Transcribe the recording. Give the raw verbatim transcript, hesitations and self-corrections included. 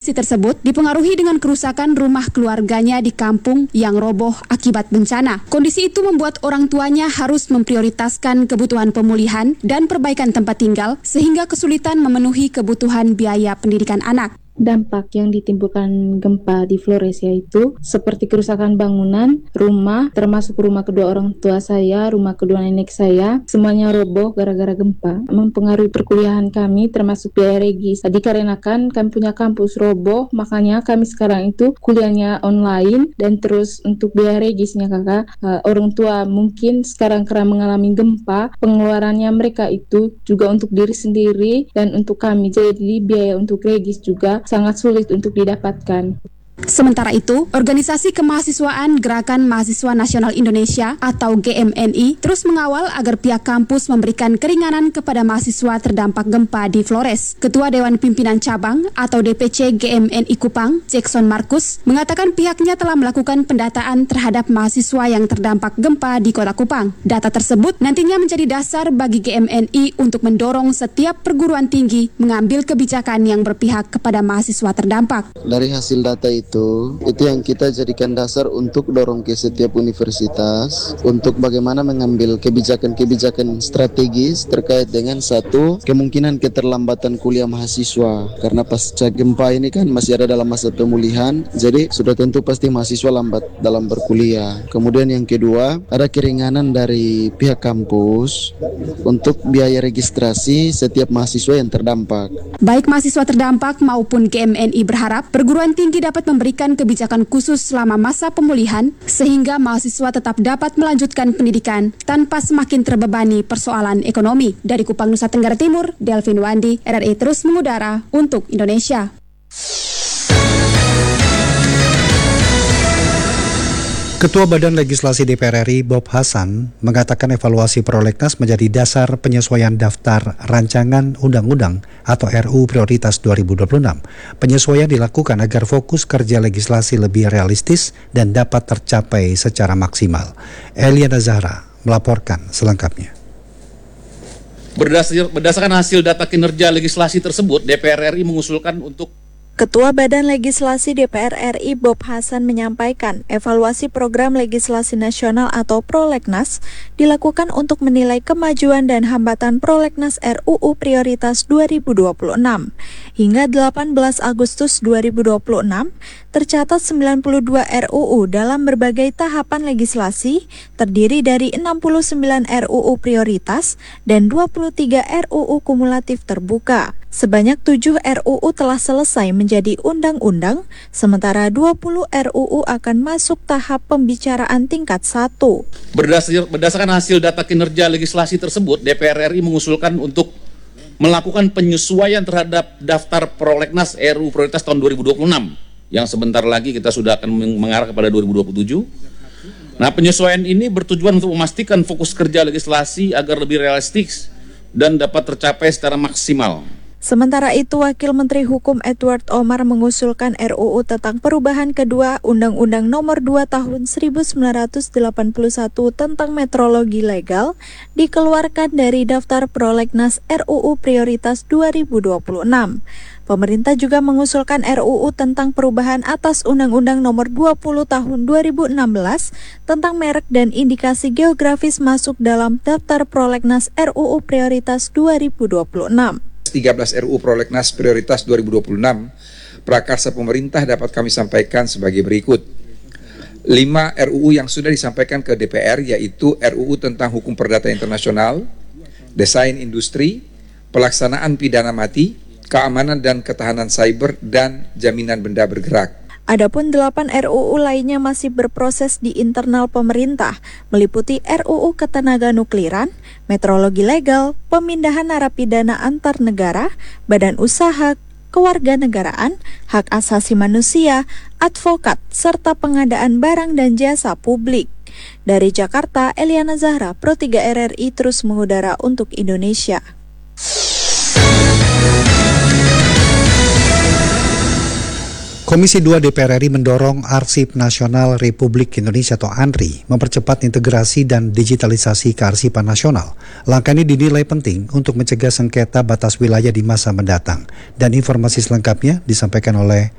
kondisi tersebut dipengaruhi dengan kerusakan rumah keluarganya di kampung yang roboh akibat bencana. Kondisi itu membuat orang tuanya harus memprioritaskan kebutuhan pemulihan dan perbaikan tempat tinggal sehingga kesulitan memenuhi kebutuhan biaya pendidikan anak. Dampak yang ditimbulkan gempa di Flores yaitu seperti kerusakan bangunan, rumah, termasuk rumah kedua orang tua saya, rumah kedua nenek saya, semuanya roboh gara-gara gempa. Mempengaruhi perkuliahan kami termasuk biaya regis. Dikarenakan kami punya kampus roboh, makanya kami sekarang itu kuliahnya online dan terus untuk biaya regisnya kakak, uh, orang tua mungkin sekarang karena mengalami gempa, pengeluarannya mereka itu juga untuk diri sendiri dan untuk kami. Jadi biaya untuk regis juga sangat sulit untuk didapatkan. Sementara itu, Organisasi Kemahasiswaan Gerakan Mahasiswa Nasional Indonesia atau G M N I terus mengawal agar pihak kampus memberikan keringanan kepada mahasiswa terdampak gempa di Flores. Ketua Dewan Pimpinan Cabang atau D P C G M N I Kupang, Jackson Markus, mengatakan pihaknya telah melakukan pendataan terhadap mahasiswa yang terdampak gempa di Kota Kupang. Data tersebut nantinya menjadi dasar bagi G M N I untuk mendorong setiap perguruan tinggi mengambil kebijakan yang berpihak kepada mahasiswa terdampak. Dari hasil data itu Itu, itu yang kita jadikan dasar untuk dorong ke setiap universitas untuk bagaimana mengambil kebijakan-kebijakan strategis terkait dengan satu, kemungkinan keterlambatan kuliah mahasiswa karena pasca gempa ini kan masih ada dalam masa pemulihan, jadi sudah tentu pasti mahasiswa lambat dalam berkuliah. Kemudian yang kedua, ada keringanan dari pihak kampus untuk biaya registrasi setiap mahasiswa yang terdampak. Baik mahasiswa terdampak maupun G M N I berharap perguruan tinggi dapat memberikan kebijakan khusus selama masa pemulihan sehingga mahasiswa tetap dapat melanjutkan pendidikan tanpa semakin terbebani persoalan ekonomi. Dari Kupang, Nusa Tenggara Timur, Delvin Wandi, R R I terus mengudara untuk Indonesia. Ketua Badan Legislasi D P R R I Bob Hasan mengatakan evaluasi prolegnas menjadi dasar penyesuaian daftar rancangan undang-undang atau R U Prioritas dua ribu dua puluh enam. Penyesuaian dilakukan agar fokus kerja legislasi lebih realistis dan dapat tercapai secara maksimal. Eliana Zahra melaporkan selengkapnya. Berdasar, berdasarkan hasil data kinerja legislasi tersebut, D P R R I mengusulkan untuk Ketua Badan Legislasi D P R R I Bob Hasan menyampaikan evaluasi program legislasi nasional atau Prolegnas dilakukan untuk menilai kemajuan dan hambatan Prolegnas R U U Prioritas dua ribu dua puluh enam. Hingga delapan belas Agustus dua ribu dua puluh enam, tercatat sembilan puluh dua R U U dalam berbagai tahapan legislasi, terdiri dari enam puluh sembilan R U U prioritas dan dua puluh tiga R U U kumulatif terbuka. Sebanyak tujuh R U U telah selesai menjadi undang-undang, sementara dua puluh R U U akan masuk tahap pembicaraan tingkat satu. Berdasar, berdasarkan hasil data kinerja legislasi tersebut, D P R R I mengusulkan untuk melakukan penyesuaian terhadap daftar prolegnas R U U prioritas tahun dua ribu dua puluh enam, yang sebentar lagi kita sudah akan mengarah kepada dua ribu dua puluh tujuh. Nah, penyesuaian ini bertujuan untuk memastikan fokus kerja legislasi agar lebih realistis dan dapat tercapai secara maksimal. Sementara itu, Wakil Menteri Hukum Edward Omar mengusulkan R U U tentang perubahan kedua Undang-Undang Nomor dua Tahun seribu sembilan ratus delapan puluh satu tentang metrologi legal dikeluarkan dari daftar prolegnas R U U Prioritas dua ribu dua puluh enam. Pemerintah juga mengusulkan R U U tentang perubahan atas Undang-Undang Nomor dua puluh Tahun dua ribu enam belas tentang merek dan indikasi geografis masuk dalam daftar prolegnas R U U Prioritas dua ribu dua puluh enam. tiga belas R U U Prolegnas Prioritas dua ribu dua puluh enam, prakarsa pemerintah dapat kami sampaikan sebagai berikut. lima R U U yang sudah disampaikan ke D P R yaitu R U U tentang hukum perdata internasional, desain industri, pelaksanaan pidana mati, keamanan dan ketahanan cyber, dan jaminan benda bergerak. Adapun delapan R U U lainnya masih berproses di internal pemerintah, meliputi R U U Ketenaganuklairan, metrologi legal, pemindahan narapidana antar negara, badan usaha kewarganegaraan, hak asasi manusia, advokat, serta pengadaan barang dan jasa publik. Dari Jakarta, Eliana Zahra, Pro tiga R R I terus mengudara untuk Indonesia. Komisi dua D P R R I mendorong Arsip Nasional Republik Indonesia atau ANRI mempercepat integrasi dan digitalisasi kearsipan nasional. Langkah ini dinilai penting untuk mencegah sengketa batas wilayah di masa mendatang. Dan informasi selengkapnya disampaikan oleh